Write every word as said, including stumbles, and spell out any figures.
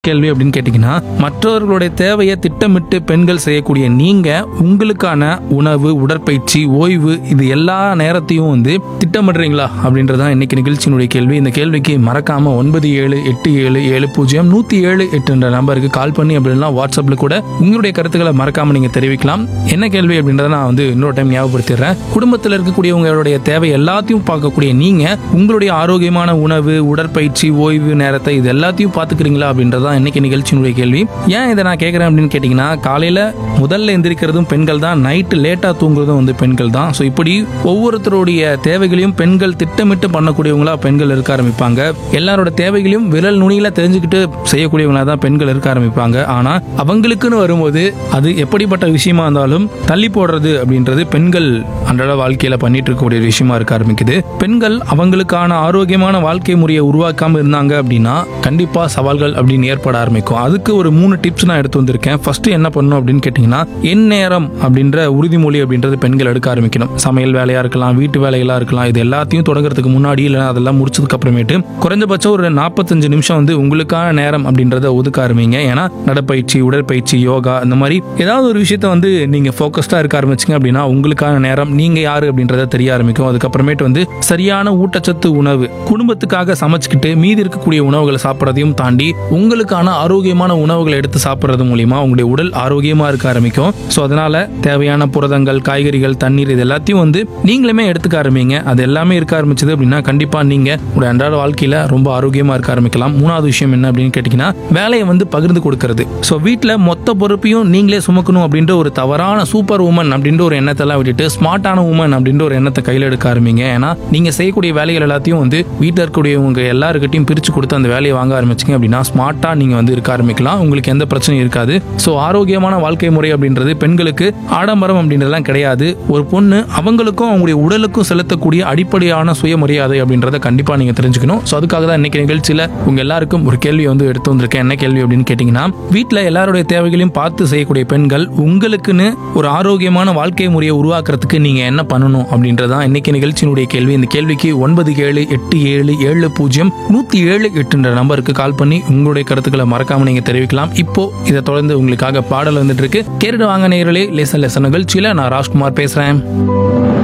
கேள்வி அப்படின்னு கேட்டீங்கன்னா, மற்றவர்களுடைய தேவையை திட்டமிட்டு பெண்கள் செய்யக்கூடிய நீங்க உங்களுக்கான உணவு, உடற்பயிற்சி, ஓய்வு இது எல்லா நேரத்தையும் வந்து திட்டமிடுறீங்களா அப்படின்றதான் இன்னைக்கு நிகழ்ச்சியினுடைய கேள்வி. இந்த கேள்விக்கு மறக்காம ஒன்பது ஏழு எட்டு ஏழு ஏழு பூஜ்ஜியம் நூத்தி ஏழு எட்டு என்ற நம்பருக்கு கால் பண்ணி அப்படின்னா வாட்ஸ்அப்ல கூட உங்களுடைய கருத்துக்களை மறக்காம நீங்க தெரிவிக்கலாம். என்ன கேள்வி அப்படின்றத நான் வந்து இன்னொரு டைம் ஞாபகப்படுத்திடுறேன். குடும்பத்தில் இருக்கக்கூடியவங்களுடைய தேவை எல்லாத்தையும் பார்க்கக்கூடிய நீங்க உங்களுடைய ஆரோக்கியமான உணவு, உடற்பயிற்சி, ஓய்வு நேரத்தை இது எல்லாத்தையும் பார்த்துக்கிறீங்களா அப்படின்றத இன்னைக்கு நிகழ்ச்சியினுடைய கேள்வி. ஏன் இதை நான் கேட்கிறேன் அப்படின்னு கேட்டீங்கன்னா, காலையில முதல்ல எந்திரிக்கிறதும் பெண்கள் தான், நைட்டு லேட்டா தூங்குறதும் வந்து பெண்கள் தான். ஸோ இப்படி ஒவ்வொருத்தருடைய தேவைகளையும் பெண்கள் திட்டமிட்டு பண்ணக்கூடியவங்களா பெண்கள் இருக்க ஆரம்பிப்பாங்க. எல்லாரோட தேவைகளையும் விரல் நுனியில தெரிஞ்சுக்கிட்டு செய்யக்கூடியவங்களா தான் பெண்கள் இருக்க ஆரம்பிப்பாங்க. ஆனா அவங்களுக்குன்னு வரும்போது அது எப்படிப்பட்ட விஷயமா இருந்தாலும் தள்ளி போடுறது அப்படின்றது பெண்கள் அன்றாட வாழ்க்கையில பண்ணிட்டு இருக்கக்கூடிய விஷயமா இருக்க ஆரம்பிக்குது. பெண்கள் அவங்களுக்கான ஆரோக்கியமான வாழ்க்கை முறையை உருவாக்காம இருந்தாங்க அப்படின்னா கண்டிப்பா சவால்கள் அப்படின்னு ஏற்பட ஆரம்பிக்கும். அதுக்கு ஒரு மூணு டிப்ஸ் நான் எடுத்து வந்திருக்கேன். ஃபர்ஸ்ட் என்ன பண்ணணும் அப்படின்னு கேட்டீங்கன்னா, என் நேரம் அப்படின்ற உறுதிமொழி அப்படின்றது பெண்கள் எடுக்க ஆரம்பிக்கணும். சமையல் வேலையா இருக்கலாம், வீட்டு வேலைகளா இருக்கலாம், இது எல்லாத்தையும் தொடங்குறதுக்கு முன்னாடி இல்லை அதெல்லாம் முடிச்சதுக்கு அப்புறமேட்டு குறைஞ்சபட்சம் ஒரு நாற்பத்தஞ்சு நிமிஷம் வந்து உங்களுக்கான நேரம் அப்படின்றத ஒதுக்க ஆரம்பிங்க. ஏன்னா நடப்பயிற்சி, உடற்பயிற்சி, யோகா இந்த மாதிரி ஏதாவது ஒரு விஷயத்த வந்து நீங்க ஃபோக்கஸ்டா இருக்க ஆரம்பிச்சிங்க அப்படின்னா உங்களுக்கான நேரம், நீங்க யாரு அப்படின்றத தெரிய ஆரம்பிக்கும். அதுக்கப்புறமேட்டு வந்து சரியான ஊட்டச்சத்து உணவு, குடும்பத்துக்காக சமைச்சுக்கிட்டு மீதி இருக்கக்கூடிய உணவுகளை சாப்பிட்றதையும் தாண்டி உங்களுக்கான ஆரோக்கியமான உணவுகளை எடுத்து சாப்பிட்றது மூலியமா உங்களுடைய உடல் ஆரோக்கியமா இருக்க ஆரம்பிக்கும். ஸோ அதனால தேவையான புரதங்கள், காய்கறிகள், தண்ணீர் இது எல்லாத்தையும் வந்து நீங்களுமே எடுத்துக்க ஆரம்பிங்க. அது எல்லாமே இருக்க ஆரம்பிச்சது அப்படின்னா கண்டிப்பா நீங்க உங்களுடைய அன்றாட வாழ்க்கையில ரொம்ப ஆரோக்கியமா இருக்க ஆரம்பிக்கலாம். மூணாவது விஷயம் என்ன அப்படின்னு கேட்டீங்கன்னா, வேலையை வந்து பகிர்ந்து கொடுக்கறது. ஸோ வீட்டில் மொத்த பொறுப்பையும் நீங்களே சுமக்கணும் அப்படின்ற ஒரு தவறான சூப்பர் உமன் அப்படின்ற ஒரு எண்ணத்தெல்லாம் விட்டுட்டு ஸ்மார்ட்டான உமன் அப்படின்ற ஒரு எண்ணத்தை கையில் எடுக்க ஆரம்பிங்க. ஏன்னா நீங்க செய்யக்கூடிய வேலைகள் எல்லாத்தையும் வந்து வீட்டில் இருக்கக்கூடியவங்க எல்லாருக்கிட்டையும் பிரிச்சு கொடுத்து அந்த வேலையை வாங்க ஆரம்பிச்சிங்க அப்படின்னா ஸ்மார்ட்டா நீங்க வந்து இருக்க ஆரம்பிக்கலாம். உங்களுக்கு எந்த பிரச்சனையும் இருக்காது. ஸோ ஆரோக்கியமான வாழ்க்கை முறை அப்படின்றது பெண்களுக்கு ஆடம்பரம் அப்படின்றதெல்லாம் கிடையாது. ஒரு பொண்ணு அவங்களுக்கும் அவங்களுடைய உடலுக்கும் செலுத்தக்கூடிய அடிப்படையான சுயமரியாதை அப்படின்றத கண்டிப்பா நீங்க தெரிஞ்சுக்கணும். ஸோ அதுக்காக தான் இன்னைக்கு நிகழ்ச்சியில உங்க எல்லாருக்கும் ஒரு கேள்வி வந்து எடுத்து வந்திருக்கேன். என்ன கேள்வி அப்படின்னு கேட்டீங்கன்னா, வீட்டில் எல்லாருடைய தேவைகளையும் பார்த்து செய்யக்கூடிய பெண்கள் உங்களுக்குன்னு ஒரு ஆரோக்கியமான வாழ்க்கை முறையை உருவாக்குறதுக்கு நீங்க என்ன பண்ணணும் அப்படின்றதான் இன்னைக்கு நிகழ்ச்சியினுடைய கேள்வி. இந்த கேள்விக்கு ஒன்பது ஏழு எட்டு ஏழு ஏழு பூஜ்ஜியம் நூத்தி ஏழு எட்டு என்ற நம்பருக்கு கால் பண்ணி உங்களுடைய கருத்துக்களை மறக்காம நீங்க தெரிவிக்கலாம். இப்போ இதை தொடர்ந்து உங்களுக்காக பாடல் வந்துட்டு இருக்கு. கேட்டு வாங்க நேயர்களே. லேசன் லேசன் நிகழ்ச்சியில நான் ராஜ்குமார் பேசுறேன்.